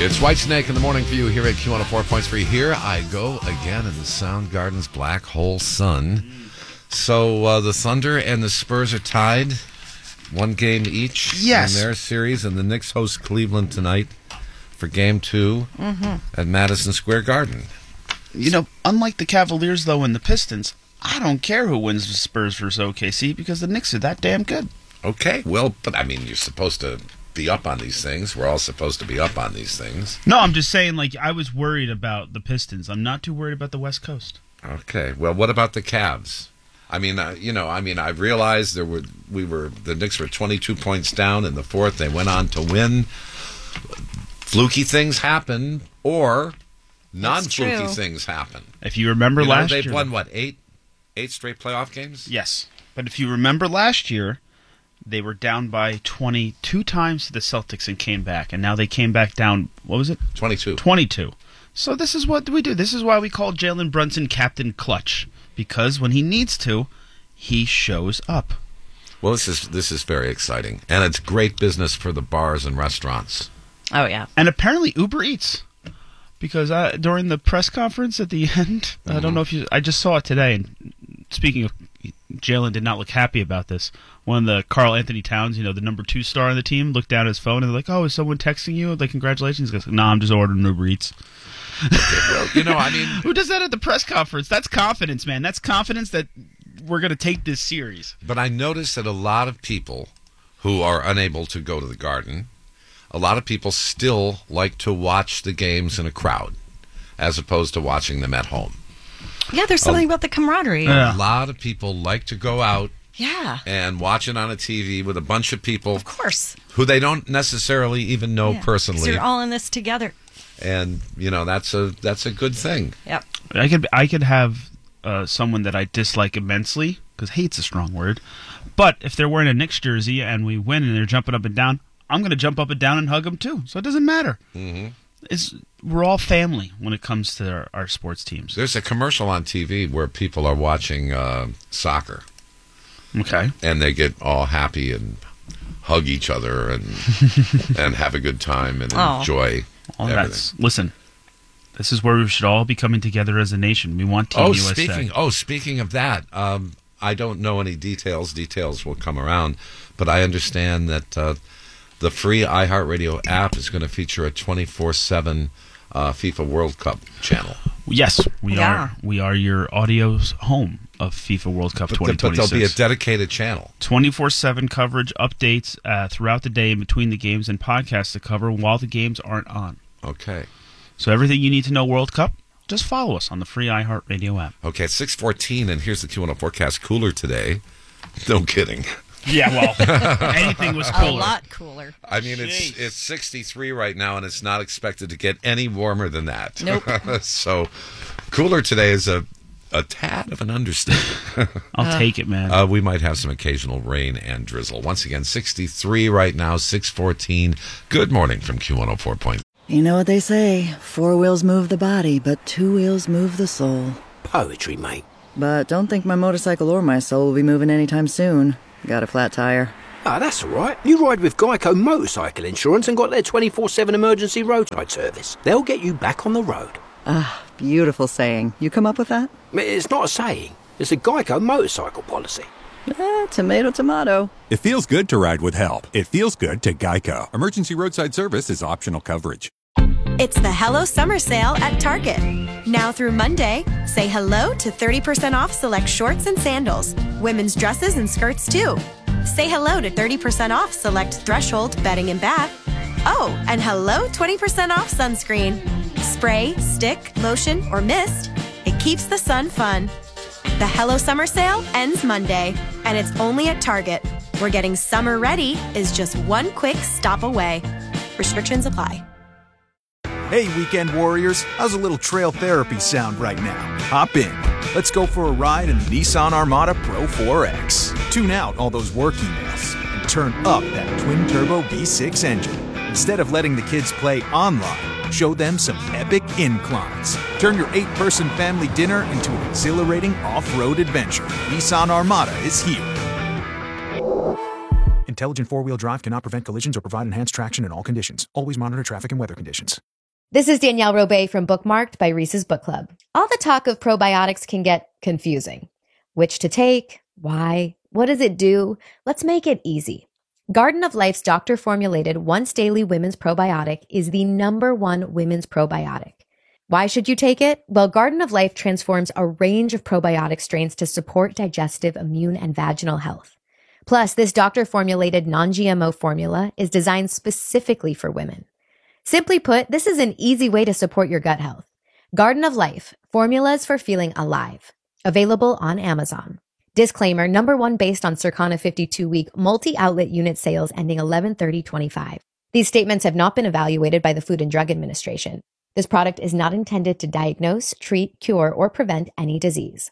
It's Whitesnake in the morning for you here at Q104.3. Here I go again in the Soundgarden's Black Hole Sun. So the Thunder and the Spurs are tied, one game each in their series, and the Knicks host Cleveland tonight for Game 2 at Madison Square Garden. You know, unlike the Cavaliers, though, and the Pistons, I don't care who wins the Spurs versus OKC because the Knicks are that damn good. Okay, well, but I mean, you're supposed to be up on these things. We're all supposed to be up on these things. No, I'm just saying, like, I was worried about the Pistons. I'm not too worried about the West Coast. Okay, well, what about the Cavs? I mean, I realized the Knicks were 22 points down in the fourth. They went on to win. Fluky things happen, or non-fluky things happen. If you remember last year, they've won what, eight straight playoff games? Yes, but if you remember last year, they were down by 22 times to the Celtics and came back, and now they came back down. What was it? 22. So this is what we do. This is why we call Jalen Brunson Captain Clutch, because when he needs to, he shows up. Well, this is very exciting, and it's great business for the bars and restaurants. Oh yeah, and apparently Uber Eats, because during the press conference at the end, I don't know if I just saw it today. And speaking of, Jalen did not look happy about this. One of the Karl Anthony Towns, the number 2 star on the team, looked down at his phone and they're like, "Oh, is someone texting you? Like, congratulations." He goes, "No, I'm just ordering Uber Eats." Okay, well, who does that at the press conference? That's confidence, man. That's confidence that we're going to take this series. But I noticed that a lot of people who are unable to go to the Garden, a lot of people still like to watch the games in a crowd as opposed to watching them at home. Yeah, there's something about the camaraderie. A lot of people like to go out and watch it on a TV with a bunch of people, of course, who they don't necessarily even know personally. So you're all in this together. And, that's a good thing. Yep. I could have someone that I dislike immensely, because hate's a strong word, but if they're wearing a Knicks jersey and we win and they're jumping up and down, I'm going to jump up and down and hug them too. So it doesn't matter. We're all family when it comes to our sports teams. There's a commercial on TV where people are watching soccer. Okay. And they get all happy and hug each other and and have a good time and enjoy everything. Listen, this is where we should all be coming together as a nation. We want Team USA. Speaking of that, I don't know any details. Details will come around, but I understand that the free iHeartRadio app is going to feature a 24/7 FIFA World Cup channel. Yes, we are. We are your audio's home of FIFA World Cup 2026. But there'll be a dedicated channel. 24/7 coverage, updates throughout the day in between the games, and podcasts to cover while the games aren't on. Okay. So everything you need to know World Cup, just follow us on the free iHeartRadio app. Okay, it's 6:14, and here's the Q1 forecast. Cooler today. No kidding. Yeah, well, anything was cooler. A lot cooler. I mean, it's 63 right now, and it's not expected to get any warmer than that. Nope. So, cooler today is a tad of an understatement. I'll take it, man. We might have some occasional rain and drizzle. Once again, 63 right now, 6:14. Good morning from Q104. You know what they say, 4 wheels move the body, but 2 wheels move the soul. Poetry, mate. But don't think my motorcycle or my soul will be moving anytime soon. Got a flat tire. Ah, that's all right. You ride with Geico Motorcycle Insurance and got their 24/7 emergency roadside service. They'll get you back on the road. Ah, beautiful saying. You come up with that? It's not a saying. It's a Geico motorcycle policy. Tomato, tomato. It feels good to ride with help. It feels good to Geico. Emergency roadside service is optional coverage. It's the Hello Summer Sale at Target. Now through Monday, say hello to 30% off select shorts and sandals. Women's dresses and skirts, too. Say hello to 30% off select Threshold bedding and bath. Oh, and hello 20% off sunscreen. Spray, stick, lotion, or mist. It keeps the sun fun. The Hello Summer Sale ends Monday, and it's only at Target, where getting summer ready is just one quick stop away. Restrictions apply. Hey, weekend warriors, how's a little trail therapy sound right now? Hop in. Let's go for a ride in the Nissan Armada Pro 4X. Tune out all those work emails and turn up that twin-turbo V6 engine. Instead of letting the kids play online, show them some epic inclines. Turn your 8-person family dinner into an exhilarating off-road adventure. Nissan Armada is here. Intelligent four-wheel drive cannot prevent collisions or provide enhanced traction in all conditions. Always monitor traffic and weather conditions. This is Danielle Robay from Bookmarked by Reese's Book Club. All the talk of probiotics can get confusing. Which to take? Why? What does it do? Let's make it easy. Garden of Life's doctor-formulated once-daily women's probiotic is the #1 women's probiotic. Why should you take it? Well, Garden of Life transforms a range of probiotic strains to support digestive, immune, and vaginal health. Plus, this doctor-formulated non-GMO formula is designed specifically for women. Simply put, this is an easy way to support your gut health. Garden of Life, formulas for feeling alive. Available on Amazon. Disclaimer, #1 based on Circana 52-week multi-outlet unit sales ending 11/30/25. These statements have not been evaluated by the Food and Drug Administration. This product is not intended to diagnose, treat, cure, or prevent any disease.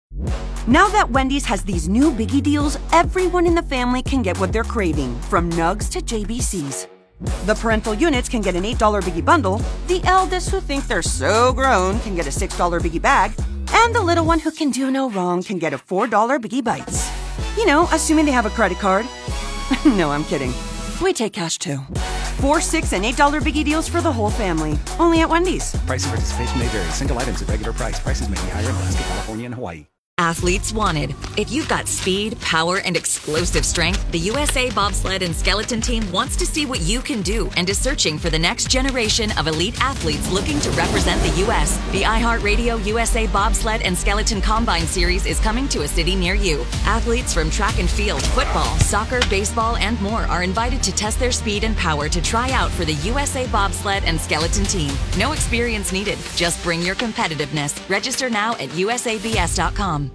Now that Wendy's has these new biggie deals, everyone in the family can get what they're craving, from nugs to JBCs. The parental units can get an $8 biggie bundle, the eldest who think they're so grown can get a $6 biggie bag, and the little one who can do no wrong can get a $4 biggie bites. You know, assuming they have a credit card. No, I'm kidding. We take cash too. 4, $6, and $8 biggie deals for the whole family. Only at Wendy's. Price and participation may vary. Single items at regular price. Prices may be higher in Alaska, California, and Hawaii. Athletes wanted. If you've got speed, power, and explosive strength, the USA Bobsled and Skeleton Team wants to see what you can do and is searching for the next generation of elite athletes looking to represent the U.S. The iHeartRadio USA Bobsled and Skeleton Combine Series is coming to a city near you. Athletes from track and field, football, soccer, baseball, and more are invited to test their speed and power to try out for the USA Bobsled and Skeleton Team. No experience needed. Just bring your competitiveness. Register now at usabs.com.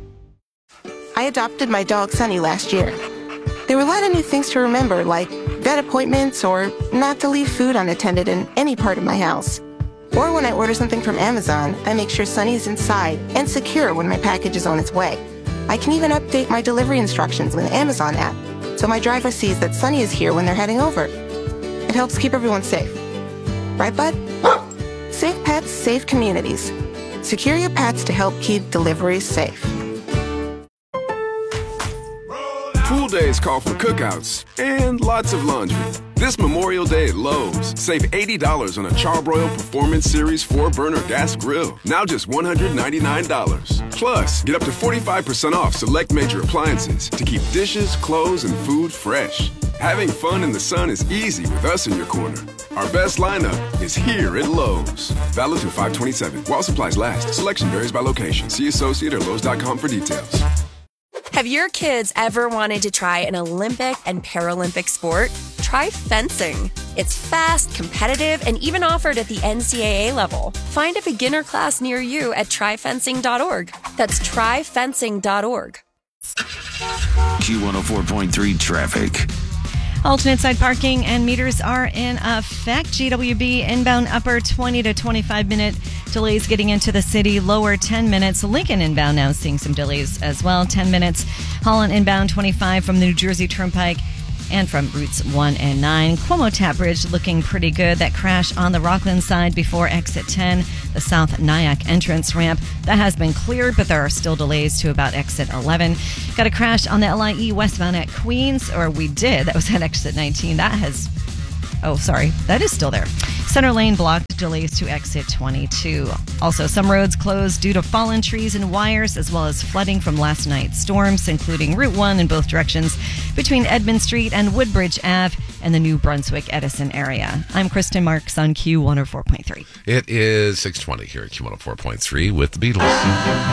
I adopted my dog Sunny last year. There were a lot of new things to remember, like vet appointments or not to leave food unattended in any part of my house. Or when I order something from Amazon, I make sure Sunny is inside and secure when my package is on its way. I can even update my delivery instructions with the Amazon app, so my driver sees that Sunny is here when they're heading over. It helps keep everyone safe. Right, bud? Safe pets, safe communities. Secure your pets to help keep deliveries safe. Pool days call for cookouts and lots of laundry. This Memorial Day at Lowe's, save $80 on a Charbroil Performance Series 4-burner gas grill. Now just $199. Plus, get up to 45% off select major appliances to keep dishes, clothes, and food fresh. Having fun in the sun is easy with us in your corner. Our best lineup is here at Lowe's. Valid through 5/27. While supplies last. Selection varies by location. See associate or Lowe's.com for details. Have your kids ever wanted to try an Olympic and Paralympic sport? Try fencing. It's fast, competitive, and even offered at the NCAA level. Find a beginner class near you at tryfencing.org. That's tryfencing.org. Q104.3 traffic. Alternate side parking and meters are in effect. GWB inbound upper 20 to 25 minute delays getting into the city, lower 10 minutes. Lincoln inbound now seeing some delays as well, 10 minutes. Holland inbound 25 from the New Jersey Turnpike and from routes 1 and 9. Cuomo Tap Bridge looking pretty good. That crash on the Rockland side before exit 10, the South Nyack entrance ramp, that has been cleared, but there are still delays to about exit 11. Got a crash on the LIE westbound at Queens, or we did. That was at exit 19. That is still there. Center lane blocked, delays to exit 22. Also, some roads closed due to fallen trees and wires, as well as flooding from last night's storms, including Route 1 in both directions between Edmund Street and Woodbridge Ave and the New Brunswick Edison area. I'm Kristen Marks on Q104.3. It is 6:20 here at Q104.3 with the Beatles.